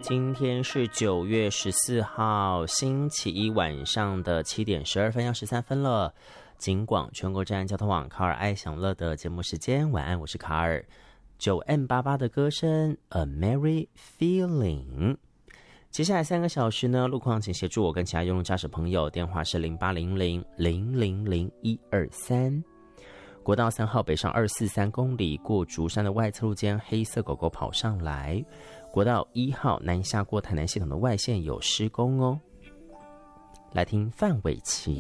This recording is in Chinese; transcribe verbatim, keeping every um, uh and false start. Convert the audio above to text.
今天是九月十四号，星期一晚上的七点十二分要十三分了。警广全国治安交通网卡尔爱享乐的节目时间，晚安，我是卡尔。九 M 八八的歌声 A Merry Feeling。接下来三个小时呢，路况请协助我跟其他用路驾驶朋友，电话是零八零零零零零一二三。国道三号北上二四三公里，过竹山的外侧路间黑色狗狗跑上来。国道一号南下过台南系统的外线有施工哦。来听范玮琪。